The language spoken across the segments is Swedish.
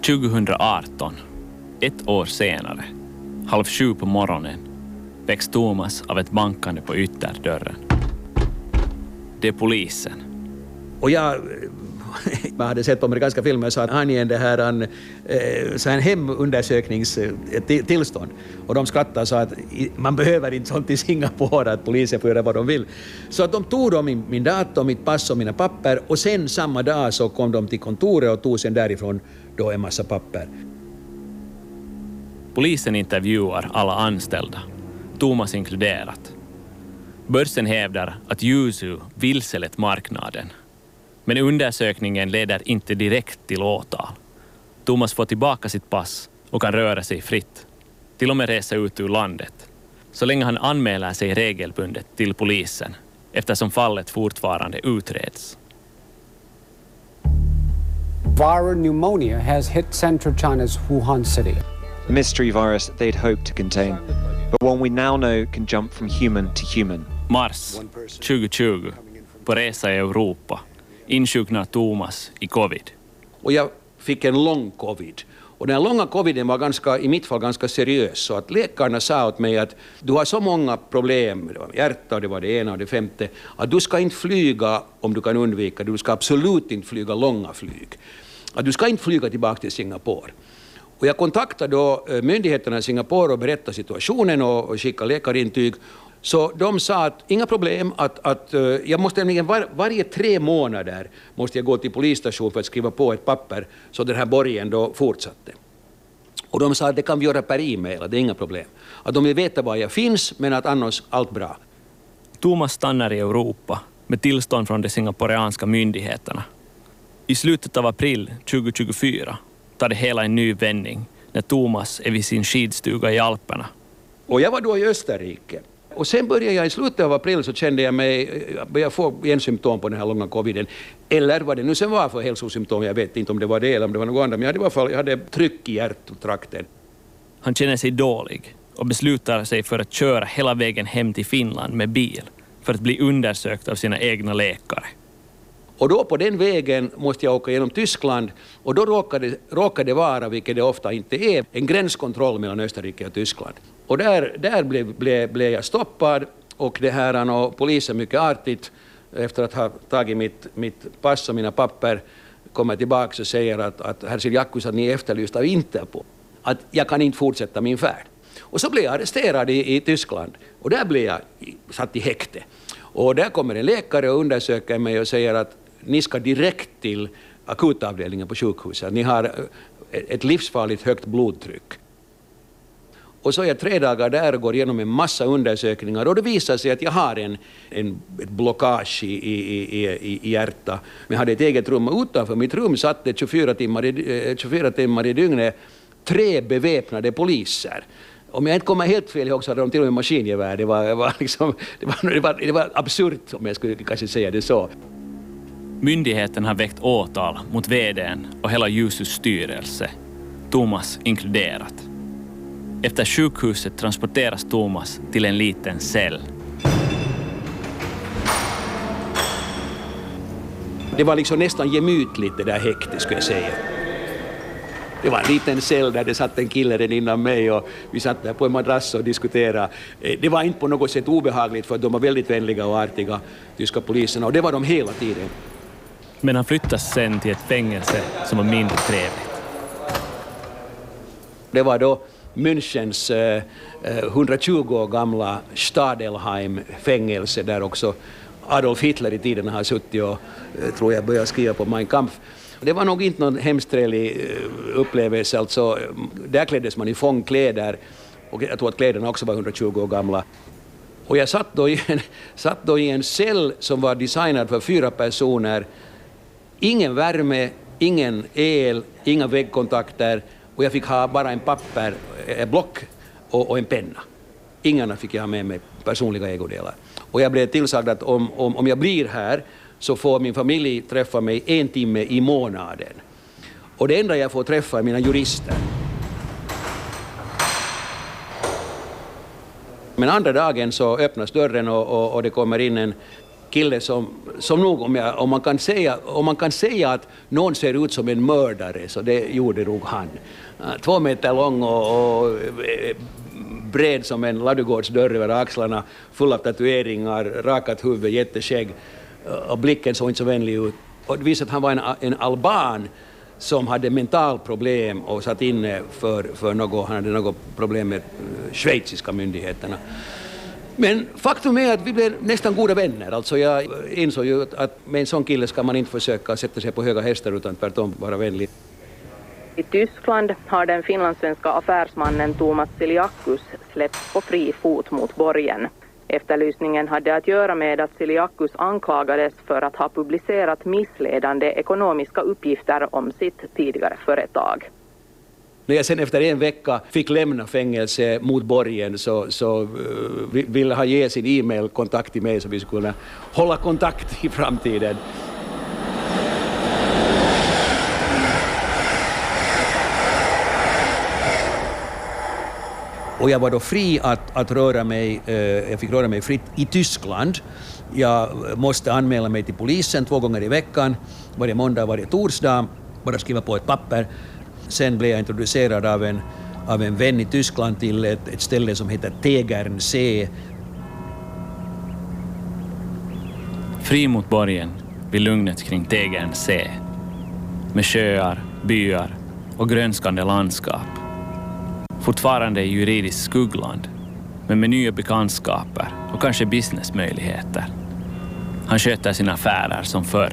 2018, ett år senare, 6:30 på morgonen, väcks Thomas av ett bankande på ytterdörren. Det är polisen. Och man hade sett på amerikanska filmer så att han är en hemundersökningstillstånd. Och de skrattar så att man behöver inte sånt i Singapore att polisen får göra vad de vill. Så att de tog min dator, mitt pass och mina papper och sen samma dag så kom de till kontoret och tog sen därifrån då en massa papper. Polisen intervjuar alla anställda, Thomas inkluderat. Börsen hävdar att Yuzu vilselett marknaden. Men undersökningen leder inte direkt till åtal. Thomas får tillbaka sitt pass och kan röra sig fritt. Till och med resa ut ur landet. Så länge han anmäler sig regelbundet till polisen eftersom fallet fortfarande utreds. Viral pneumonia has hit central China's Wuhan city. A mystery virus they'd hoped to contain, but one we now know can jump from human to human. Mars 2020, på resa i Europa, insjuknar Thomas i covid. Och jag fick en lång covid. Och den långa coviden var i mitt fall ganska seriös. Så att läkarna sa åt mig att du har så många problem, det var hjärta och det var det ena och det femte, att du ska inte flyga om du kan undvika, du ska absolut inte flyga långa flyg. Att du ska inte flyga tillbaka till Singapore. Och jag kontaktade då myndigheterna i Singapore och berättade situationen och skickade läkarintyg. Så de sa att inga problem, att jag måste nämligen varje 3 månader måste jag gå till polisstation för att skriva på ett papper så den här borgen då fortsatte. Och de sa att det kan vi göra per e-mail, det är inga problem. Att de vill veta var jag finns men att annars allt bra. Thomas stannar i Europa med tillstånd från de singaporeanska myndigheterna. I slutet av april 2024 tar det hela en ny vändning när Thomas är vid sin skidstuga i Alperna. Och jag var då i Österrike. Och sen började jag i slutet av april så kände jag började få en symptom på den här långa coviden. Eller vad det nu sen var för hälsosymptom, jag vet inte om det var det eller om det var något annat. Men jag hade tryck i hjärttrakten. Han känner sig dålig och beslutar sig för att köra hela vägen hem till Finland med bil för att bli undersökt av sina egna läkare. Och då på den vägen måste jag åka genom Tyskland och då råkade det vara, vilket det ofta inte är, en gränskontroll mellan Österrike och Tyskland. Och där blev jag stoppad och det här och polisen mycket artigt efter att ha tagit mitt pass och mina papper kommer tillbaka och säger att herr Siljakus att ni är efterlyst av Interpol. Att jag kan inte fortsätta min färd. Och så blev jag arresterad i Tyskland och där blev jag satt i häkte. Och där kommer en läkare och undersöker mig och säger att ni ska direkt till akutavdelningen på sjukhuset. Ni har ett livsfarligt högt blodtryck. Och så är jag 3 dagar där och går igenom en massa undersökningar och det visar sig att jag har ett blockage i hjärta. Men jag hade ett eget rum och utanför mitt rum satt det 24 timmar i dygnet 3 beväpnade poliser. Om jag inte kommer helt fel ihåg så hade de till och med maskingevär. Det var absurt om jag skulle kanske säga det så. Myndigheten har väckt åtal mot vd:n och hela Yuzus styrelse, Thomas inkluderat. Efter sjukhuset transporteras Thomas till en liten cell. Det var liksom nästan gemytligt det där häktet skulle jag säga. Det var en liten cell där det satt en kille den innan mig och vi satt där på en madrass och diskuterade. Det var inte på något sätt obehagligt för de var väldigt vänliga och artiga, tyska poliserna, och det var de hela tiden. Men han flyttas sen till ett fängelse som var mindre trevligt. Det var då Münchens 120 år gamla Stadelheim-fängelse där också Adolf Hitler i tiden har suttit och tror jag började skriva på Mein Kampf. Det var nog inte någon hemskt trevlig upplevelse. Alltså, där kläddes man i fångkläder och jag tror att kläderna också var 120 år gamla. Och jag satt då i en cell som var designad för 4 personer. Ingen värme, ingen el, inga väggkontakter och jag fick ha bara en papper, en block och en penna. Ingarna fick jag ha med mig personliga ägodelar. Och jag blev tillsagd att om jag blir här så får min familj träffa mig 1 timme i månaden. Och det enda jag får träffa är mina jurister. Men andra dagen så öppnas dörren och det kommer in kille som nog om man kan säga att någon ser ut som en mördare, så det gjorde nog han. 2 meter lång och bred som en ladugårdsdörr över axlarna, full av tatueringar, rakat huvud, jätteskägg, och blicken såg inte så vänlig ut. Och det visade att han var en alban som hade mentalproblem och satt inne för något, han hade något problem med schweiziska myndigheterna. Men faktum är att vi blev nästan goda vänner. Alltså jag insåg ju att med en sån kille ska man inte försöka sätta sig på höga hästar utan tvärtom vara vänlig. I Tyskland har den finlandssvenska affärsmannen Thomas Siliakus släppts på fri fot mot borgen. Efterlysningen hade att göra med att Siliakus anklagades för att ha publicerat missledande ekonomiska uppgifter om sitt tidigare företag. När jag sen efter en vecka fick lämna fängelse mot borgen så ville han ge sin e-mail-kontakt till mig så vi skulle kunna hålla kontakt i framtiden. Och jag var då fri att röra mig, jag fick röra mig fritt i Tyskland. Jag måste anmäla mig till polisen 2 gånger i veckan, varje måndag, varje torsdag, bara skriva på ett papper. Sen blev jag introducerad av en vän i Tyskland till ett ställe som heter Tegernsee. Fri mot borgen vid lugnet kring Tegernsee. Med sjöar, byar och grönskande landskap. Fortfarande i juridiskt skuggland, men med nya bekantskaper och kanske businessmöjligheter. Han sköter sina affärer som förr.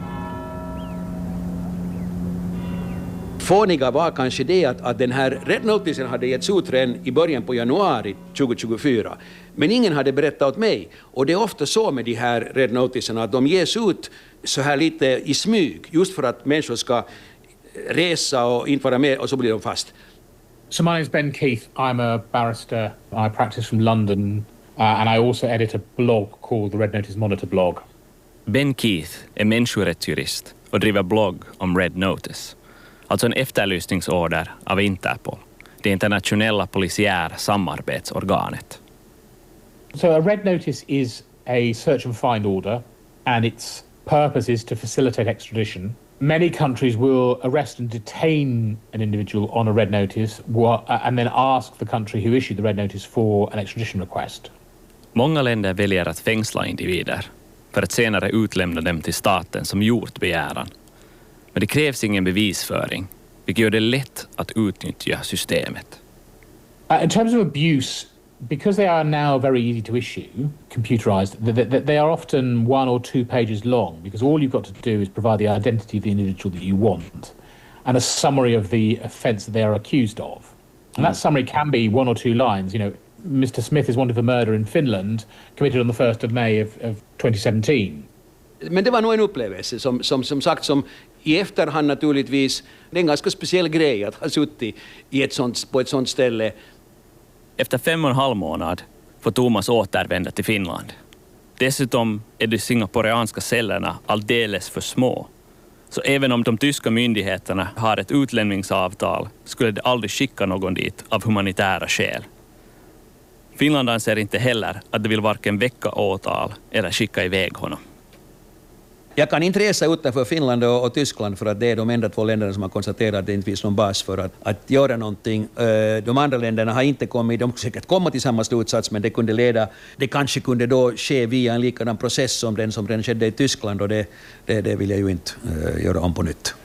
Fåniga var kanske det att den här Red Noticen hade getts ut redan i början på januari 2024. Men ingen hade berättat åt mig. Och det är ofta så med de här Red Noticerna att de ges ut så här lite i smyg. Just för att människor ska resa och inte vara med och så blir de fast. So my name is Ben Keith. I'm a barrister. I practice from London and I also edit a blog called the Red Notice Monitor blog. Ben Keith är människorättsjurist och driver blogg om Red Notice. Alltså en efterlysningsorder av Interpol, det internationella polisiära samarbetsorganet. So a Red Notice is a search and find order and its purpose is to facilitate extradition. Many countries will arrest and detain an individual on a Red Notice and then ask the country who issued the Red Notice for an extradition request. Många länder väljer att fängsla individer för att senare utlämna dem till staten som gjort begäran. Men det krävs ingen bevisföring, vilket gör det lätt att utnyttja systemet. In terms of abuse, because they are now very easy to issue, computerized, they are often 1 or 2 pages long because all you've got to do is provide the identity of the individual that you want and a summary of the offence that they are accused of. And that summary can be 1 or 2 lines. You know, Mr. Smith is wanted for murder in Finland, committed on the 1st of May of 2017. Men det var nog en upplevelse som sagt som i efterhand naturligtvis, det är en ganska speciell grej att ha suttit på ett sånt ställe. Efter 5,5 månader får Thomas återvända till Finland. Dessutom är de singaporeanska cellerna alldeles för små. Så även om de tyska myndigheterna har ett utlämningsavtal skulle de aldrig skicka någon dit av humanitära skäl. Finland anser inte heller att de vill varken väcka åtal eller skicka iväg honom. Jag kan inte resa utanför Finland och Tyskland för att det är de enda 2 länderna som har konstaterat att det inte finns någon bas för att göra någonting. De andra länderna har inte kommit, de säkert komma till samma slutsats, men det kanske kunde då ske via en likadan process som den skedde i Tyskland och det vill jag ju inte göra om på nytt.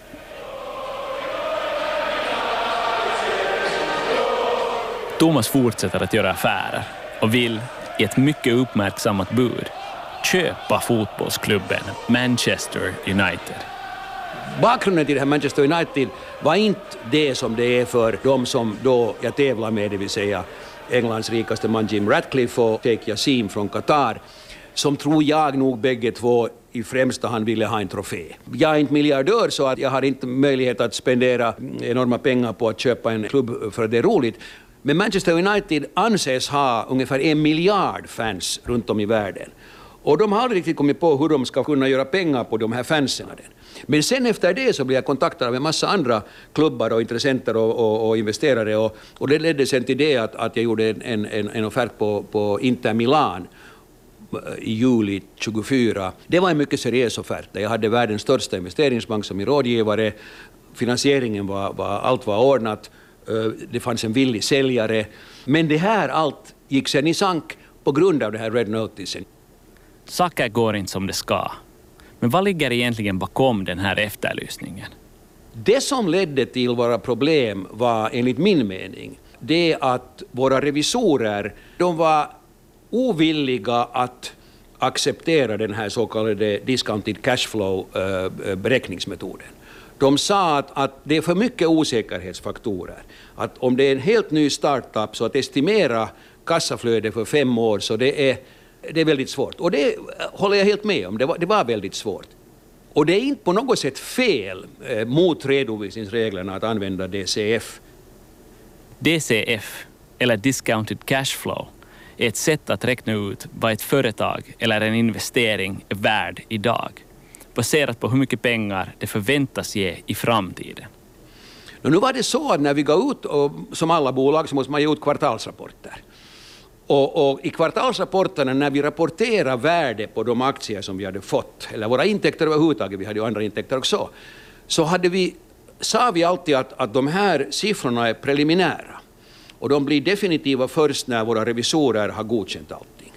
Thomas fortsätter att göra affärer och vill i ett mycket uppmärksammat bud köpa fotbollsklubben Manchester United. Bakgrunden till det här Manchester United var inte det som det är för de som då jag tävlar med, det vill säga Englands rikaste man Jim Ratcliffe och Sheikh Yassim från Qatar, som tror jag nog bägge två i främsta hand ville ha en trofé. Jag är inte miljardör så att jag har inte möjlighet att spendera enorma pengar på att köpa en klubb för att det är roligt. Men Manchester United anses ha ungefär 1 miljard fans runt om i världen. Och de har aldrig riktigt kommit på hur de ska kunna göra pengar på de här fansen. Men sen efter det så blev jag kontaktad av en massa andra klubbar och intressenter och investerare. Och det ledde sen till det att jag gjorde en offert på Inter Milan. i juli 24. Det var en mycket seriös offert. Jag hade världens största investeringsbank som min rådgivare. Finansieringen allt var ordnat. Det fanns en villig säljare. Men det här allt gick sen i sank på grund av det här Red Noticen. Saker går inte som det ska. Men vad ligger egentligen bakom den här efterlysningen? Det som ledde till våra problem var enligt min mening det att våra revisorer, de var ovilliga att acceptera den här så kallade discounted cashflow beräkningsmetoden. De sa att det är för mycket osäkerhetsfaktorer. Att om det är en helt ny startup så att estimera kassaflöde för 5 år så det är väldigt svårt. Och det håller jag helt med om. Det var väldigt svårt. Och det är inte på något sätt fel mot redovisningsreglerna att använda DCF. DCF, eller discounted cashflow, är ett sätt att räkna ut vad ett företag eller en investering är värd idag, baserat på hur mycket pengar det förväntas ge i framtiden. Nu var det så att när vi går ut, och som alla bolag, så måste man ge ut kvartalsrapporter. Och i kvartalsrapporterna, när vi rapporterar värde på de aktier som vi hade fått, eller våra intäkter överhuvudtaget, vi hade ju andra intäkter också, så sa vi alltid att de här siffrorna är preliminära. Och de blir definitiva först när våra revisorer har godkänt allting.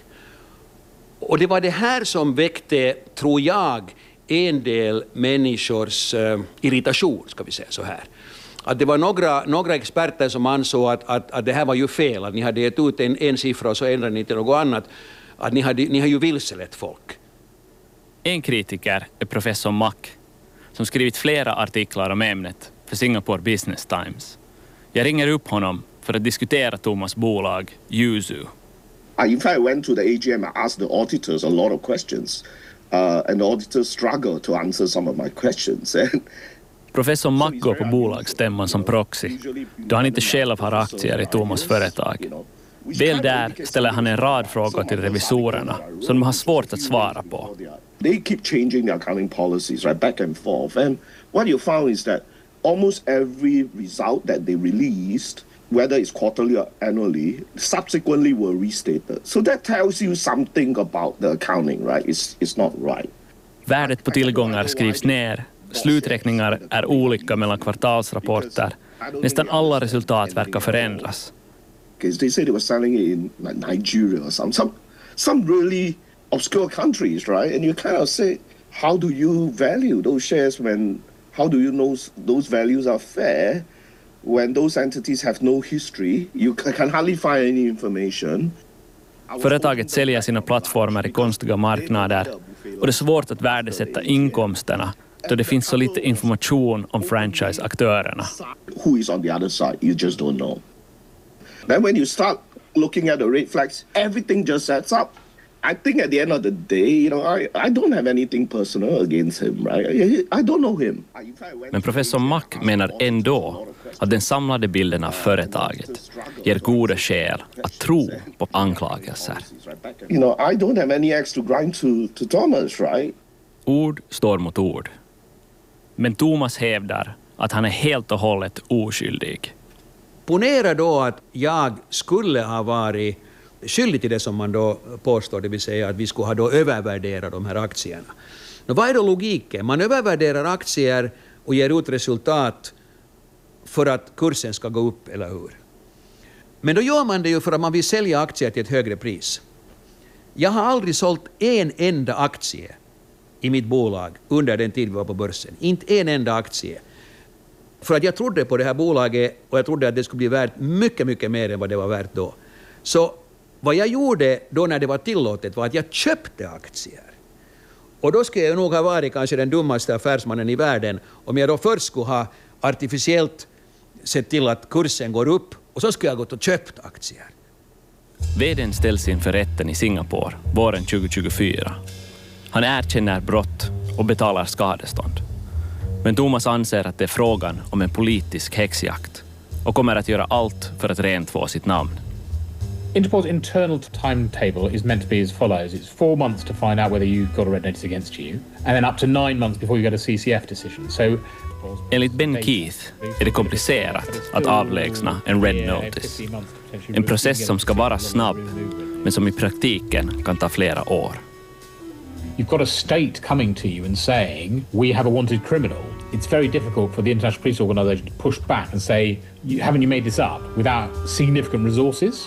Och det var det här som väckte, tror jag, en del människors irritation, ska vi säga så här. Att det var några experter som ansåg att det här var ju fel, att ni hade gett ut en siffra och så ändrade ni till något annat. Att ni har ju vilselett folk. En kritiker är professor Mack, som skrivit flera artiklar om ämnet för Singapore Business Times. Jag ringer upp honom för att diskutera Thomas bolag, Yuzu. In fact, I went to the AGM and asked the auditors a lot of questions. And the auditors struggled to answer some of my questions. Professor Mack går på bolagsstämman som proxy, då han inte själv har aktier i Thomas företag. Väl där ställer han en rad frågor till revisorerna som de har svårt att svara på. They keep changing their accounting policies, right, back and forth. And what you found is that almost every result that they released, whether it's quarterly or annually, subsequently were restated. So that tells you something about the accounting, right? It's not right. Värdet på tillgångar skrivs ner. Sluträkningar är olika mellan kvartalsrapporter. Nästan alla resultat verkar förändras. They say they were selling it in Nigeria or some really obscure countries, right? And you kind of say, how do you value those shares how do you know those values are fair when those entities have no history? You can hardly find any information. Företaget säljer sina plattformar i konstiga marknader och det är svårt att värdesätta inkomsterna då det finns så lite information om franchise-aktörerna. Who is on the other side? You just don't know. Then when you start looking at the red flags, everything just sets up. I think at the end of the day, I don't have anything personal against him, right? I don't know him. Men professor Mack menar ändå att den samlade bilden av företaget ger goda skäl att tro på anklagelser. I don't have any axe to grind to Thomas, right? Ord står mot ord. Men Thomas hävdar att han är helt och hållet oskyldig. Ponera då att jag skulle ha varit skyldig till det som man då påstår, det vill säga att vi skulle ha då övervärderat de här aktierna. Vad är då logiken? Man övervärderar aktier och ger ut resultat för att kursen ska gå upp, eller hur? Men då gör man det ju för att man vill sälja aktier till ett högre pris. Jag har aldrig sålt en enda aktie i mitt bolag under den tid vi var på börsen. Inte en enda aktie. För att jag trodde på det här bolaget och jag trodde att det skulle bli värt mycket, mycket mer än vad det var värt då. Så vad jag gjorde då när det var tillåtet var att jag köpte aktier. Och då skulle jag nog ha varit kanske den dummaste affärsmannen i världen om jag då först skulle ha artificiellt sett till att kursen går upp och så skulle jag gått och köpt aktier. Vd:n ställs inför rätten i Singapore våren 2024. Han erkänner brott och betalar skadestånd. Men Thomas anser att det är frågan om en politisk häxjakt och kommer att göra allt för att rentvå sitt namn. Interpol's internal timetable is meant to be as follows. It's 4 months to find out whether you've got a red notice against you, and then up to 9 months before you get a CCF decision. So Enligt Ben Keith är det komplicerat att avlägsna en Red Notice. En process som ska vara snabb, men som i praktiken kan ta flera år. You've got a state coming to you and saying, we have a wanted criminal. It's very difficult for the International Police Organization to push back and say, haven't you made this up, without significant resources?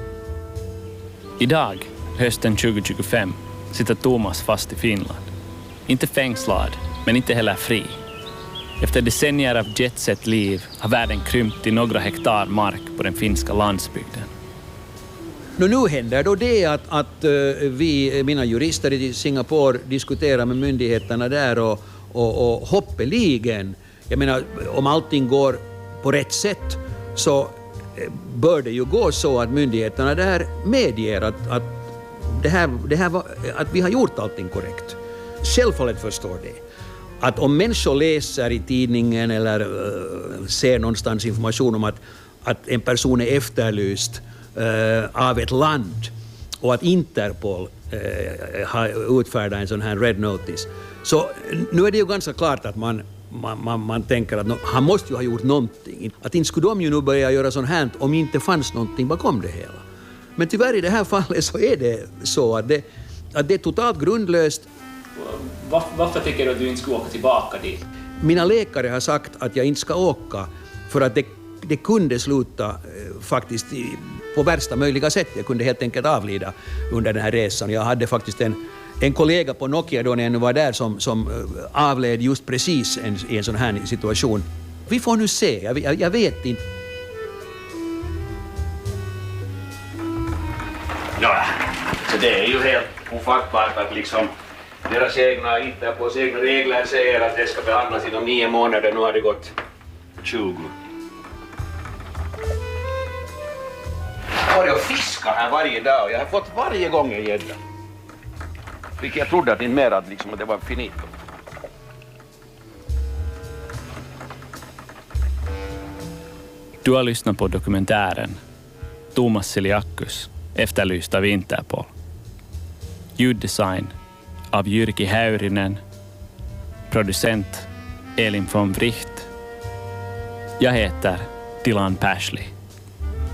Idag, hösten 2025, sitter Thomas fast i Finland. Inte fängslad, men inte heller fri. Efter decennier av jetset-liv har världen krympt till några hektar mark på den finska landsbygden. Nu händer då det att vi, mina jurister i Singapore, diskuterar med myndigheterna där och hoppeligen, jag menar, om allting går på rätt sätt så bör det ju gå så att myndigheterna där medger att att vi har gjort allting korrekt. Självfallet förstår det. Att om människor läser i tidningen eller ser någonstans information om att en person är efterlyst av ett land och att Interpol har utfärdat en sån här Red Notice, så nu är det ju ganska klart att man tänker att han måste ju ha gjort någonting. Att inte skulle de ju nu börja göra sånt här om inte fanns någonting bakom det hela. Men tyvärr i det här fallet så är det så att det är totalt grundlöst. Varför tycker du att du inte ska åka tillbaka dit? Mina läkare har sagt att jag inte ska åka för att det kunde sluta faktiskt på värsta möjliga sätt. Jag kunde helt enkelt avlida under den här resan. Jag hade faktiskt en kollega på Nokia då när jag nu var där som avled just precis i en sån här situation. Vi får nu se, jag vet inte. Ja, så det är ju helt ofattbart att liksom deras egna Interpols egna regler säger att det ska behandlas inom 9 månader. Nu har det gått 20. Jag har jag fiskat här varje dag och jag har fått varje gång en gädda. Vilket jag trodde att inte mer att det var finito. Du har lyssnat på dokumentären Thomas Siliakus, efterlyst av Interpol. Ljuddesign av Jyrki Häyrinen. Producent Elin von Wright. Jag heter Dylan Pashley.